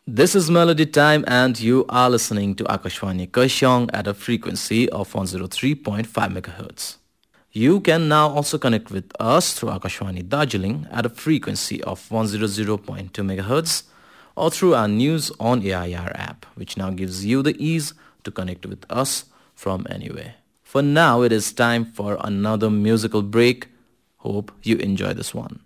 This is Melody Time and you are listening to Akashwani Kashong at a frequency of 103.5 MHz. You can now also connect with us through Akashwani Darjeeling at a frequency of 100.2 MHz or through our News on AIR app, which now gives you the ease to connect with us from anywhere. For now, it is time for another musical break. Hope you enjoy this one.